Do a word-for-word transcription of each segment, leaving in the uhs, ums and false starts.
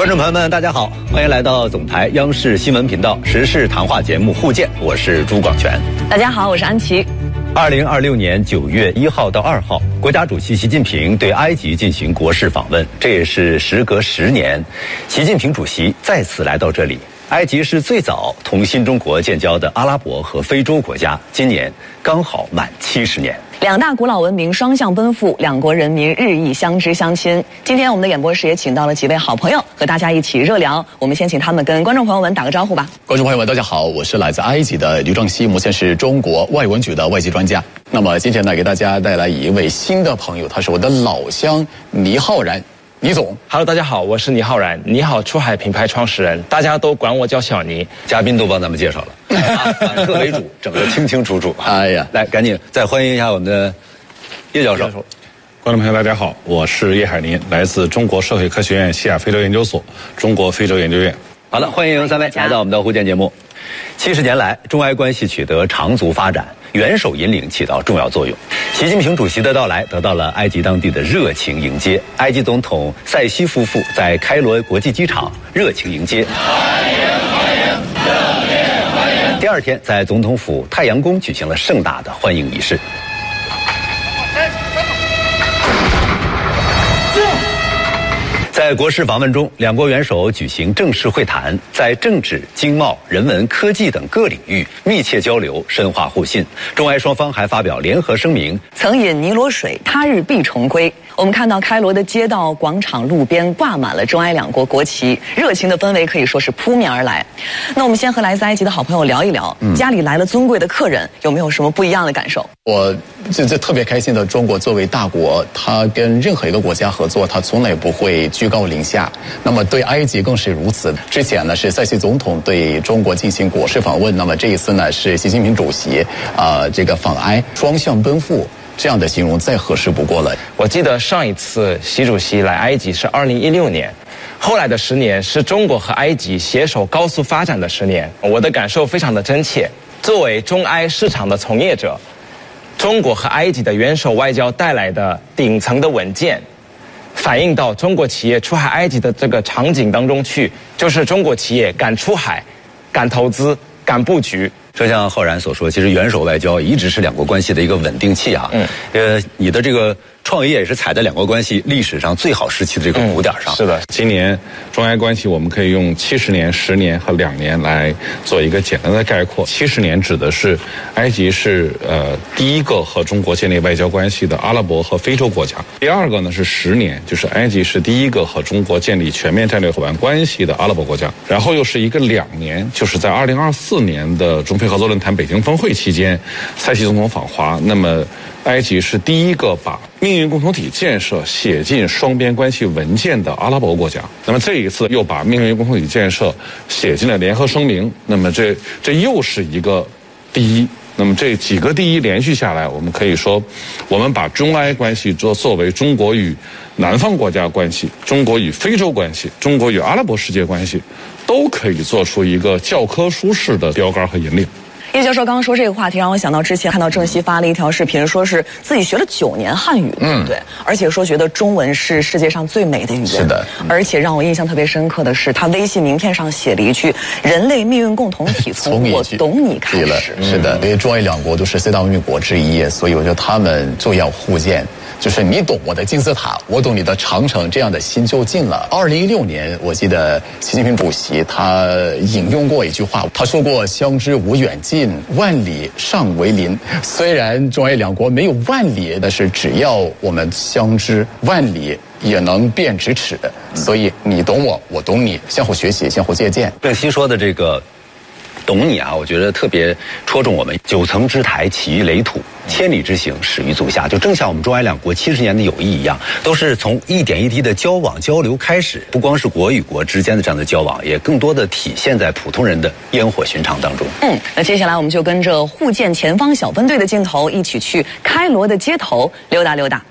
观众朋友们，大家好，欢迎来到总台央视新闻频道时事谈话节目《互鉴》，我是朱广权。 大家好，我是安琪。 二零二六年九月一号到二号，国家主席习近平对埃及进行国事访问，这也是时隔十年，习近平主席再次来到这里。埃及是最早同新中国建交的阿拉伯和非洲国家，今年刚好满七十年。 两大古老文明双向奔赴，两国人民日益相知相亲。今天我们的演播室也请到了几位好朋友，和大家一起热聊。我们先请他们跟观众朋友们打个招呼吧。 观众朋友们，大家好，我是来自埃及的刘正熙，目前是中国外文局的外籍专家。那么今天呢，给大家带来一位新的朋友，他是我的老乡倪浩然。倪总 ，Hello， 大家好，我是倪浩然，倪好出海品牌创始人，大家都管我叫小倪。 嘉宾都帮咱们介绍了，啊、反客为主，整个清清楚楚。 哎呀， 来，赶紧再欢迎一下我们的叶教授。 观众朋友，大家好，我是叶海林，来自中国社会科学院西亚非洲研究所、中国非洲研究院。 好的，欢迎三位来到我们的互鉴节目。七十年来，中埃关系取得长足发展，元首引领起到重要作用。习近平主席的到来得到了埃及当地的热情迎接。埃及总统塞西夫妇在开罗国际机场热情迎接。欢迎欢迎，热烈欢迎。第二天，在总统府太阳宫举行了盛大的欢迎仪式。在国事访问中，两国元首举行正式会谈，在政治、经贸、人文、科技等各领域密切交流，深化互信。中埃双方还发表联合声明： 曾饮尼罗水，他日必重归。我们看到开罗的街道、广场、路边挂满了中埃两国国旗，热情的氛围可以说是扑面而来。那我们先和来自埃及的好朋友聊一聊，嗯、家里来了尊贵的客人，有没有什么不一样的感受？ 我这这特别开心的，中国作为大国，它跟任何一个国家合作，它从来不会居高临下。那么对埃及更是如此。之前呢是塞西总统对中国进行国事访问，那么这一次呢是习近平主席啊、呃、这个访埃，双向奔赴。这样的形容再合适不过了。 我记得上一次习主席来埃及是二零一六年，后来的十年是中国和埃及携手高速发展的十年。我的感受非常的真切。作为中埃市场的从业者，中国和埃及的元首外交带来的顶层的稳健，反映到中国企业出海埃及的这个场景当中去，就是中国企业敢出海、敢投资、敢布局。 就像浩然所说，其实元首外交一直是两国关系的一个稳定器啊。嗯，呃，你的这个创业也是踩在两国关系历史上最好时期的这个鼓点上。 嗯、是的， 今年中埃关系我们可以用七十年、十年和两年来做一个简单的概括。七十年指的是埃及是呃第一个和中国建立外交关系的阿拉伯和非洲国家。第二个呢是十年，就是埃及是第一个和中国建立全面战略伙伴关系的阿拉伯国家。然后又是一个两年，就是在二零二四年的中非合作论坛北京峰会期间，塞西总统访华。那么埃及是第一个把命运共同体建设写进双边关系文件的阿拉伯国家。那么这一次又把命运共同体建设写进了联合声明。那么这这又是一个第一。那么这几个第一连续下来，我们可以说，我们把中埃关系作作为中国与南方国家关系、中国与非洲关系、中国与阿拉伯世界关系，都可以做出一个教科书式的标杆和引领。 叶教授刚刚说这个话题，让我想到之前看到郑熙发了一条视频，说是自己学了九年汉语，嗯，对，而且说觉得中文是世界上最美的语言。 是的， 而且让我印象特别深刻的是，他微信名片上写了一句“人类命运共同体从我懂你开始”。 是的，因为中埃两国都是四大文明国之一，所以我觉得他们就要互鉴。就是你懂我的金字塔，我懂你的长城，这样的心就近了。二零一六年，我记得习近平主席他引用过一句话，他说过：“相知无远近，万里尚为邻。”虽然中埃两国没有万里，但是只要我们相知，万里也能变咫尺。所以你懂我，我懂你，相互学习，相互借鉴。 郑熙说的这个懂你啊，我觉得特别戳中我们。九层之台，起于垒土，千里之行，始于足下。就正像我们中埃两国七十年的友谊一样，都是从一点一滴的交往交流开始。不光是国与国之间的这样的交往，也更多的体现在普通人的烟火寻常当中。 嗯，那接下来我们就跟着互鉴前方小分队的镜头，一起去开罗的街头溜达溜达。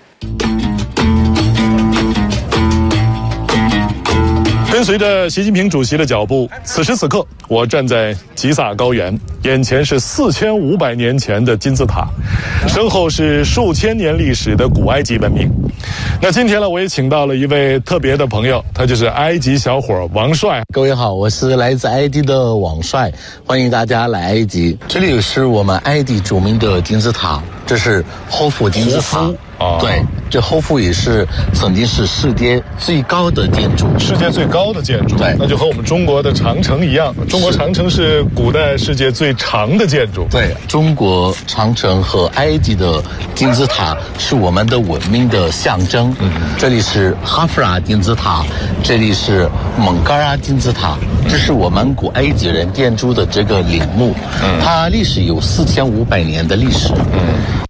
跟随着习近平主席的脚步，此时此刻，我站在吉萨高原，眼前是四千五百年前的金字塔，身后是数千年历史的古埃及文明。那今天呢，我也请到了一位特别的朋友，他就是埃及小伙王帅。 各位好，我是来自埃及的王帅，欢迎大家来埃及。这里是我们埃及著名的金字塔，这是霍夫金字塔。 哦， 对，这霍夫也是曾经是世界最高的建筑， 世界最高的建筑， 对， 那就和我们中国的长城一样，中国长城是古代世界最长的建筑。 对，中国长城和埃及的金字塔是我们的文明的象征。嗯，这里是哈夫拉金字塔，这里是蒙嘎拉金字塔，这是我们古埃及人建筑的这个陵墓，嗯，它历史有四千五百年的历史。嗯。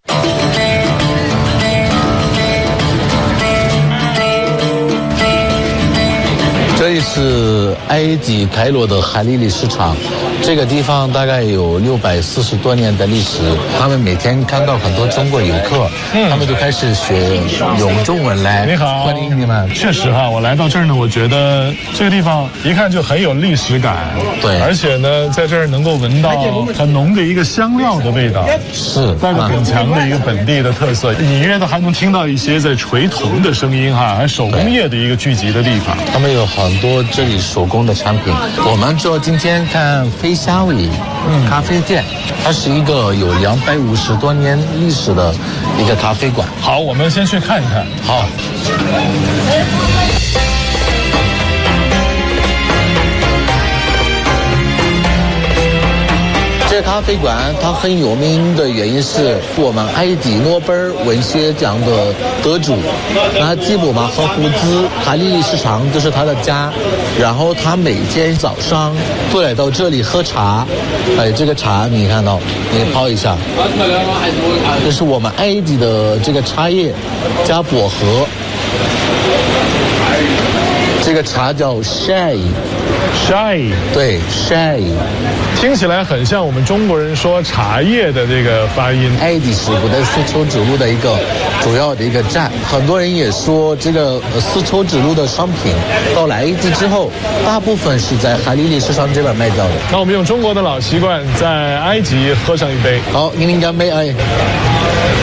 这里是埃及开罗的海利利市场，这个地方大概有六百四十多年的历史。他们每天看到很多中国游客，嗯、他们就开始学用中文来。 你好， 欢迎你们。 确实哈，我来到这儿呢，我觉得这个地方一看就很有历史感。 对， 而且呢，在这儿能够闻到很浓的一个香料的味道， 是带着很强的一个本地的特色。隐约的还能听到一些在锤铜的声音哈，还手工业的一个聚集的地方。 他们有很多这里手工的产品。我们就今天看飞夏威嗯咖啡店，它是一个有两百五十多年历史的一个咖啡馆。 好，我们先去看一看。 好。这咖啡馆它很有名的原因是我们埃及诺贝尔文学奖的得主，那吉卜马赫夫兹海利利市场就是他的家，然后他每天早上都来到这里喝茶。哎，这个茶你看到，你泡一下，这是我们埃及的这个茶叶加薄荷，这个茶叫 Shai Shai， 对 Shai， 听起来很像我们中国人说茶叶的这个发音。 埃及是古代丝绸之路的一个主要的一个站，很多人也说这个丝绸之路的商品到了埃及之后，大部分是在海利利市场这边卖掉的。 那我们用中国的老习惯，在埃及喝上一杯。 好，您干杯！哎。